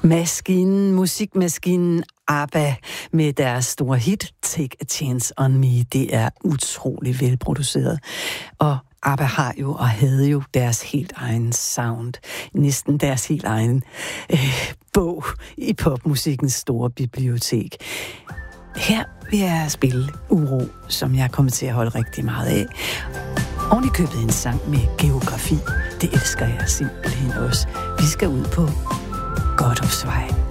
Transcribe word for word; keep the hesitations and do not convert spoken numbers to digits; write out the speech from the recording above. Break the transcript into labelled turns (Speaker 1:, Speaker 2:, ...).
Speaker 1: Maskinen, musikmaskinen ABBA med deres store hit Take a Chance on Me. Det er utrolig velproduceret. Og ABBA har jo og havde jo deres helt egen sound. Næsten deres helt egen øh, bog i popmusikkens store bibliotek. Her vil jeg spille Uro, som jeg kommer til at holde rigtig meget af. Og i købet en sang med geografi. Det elsker jeg simpelthen også. Vi skal ud på Godthåbsvej.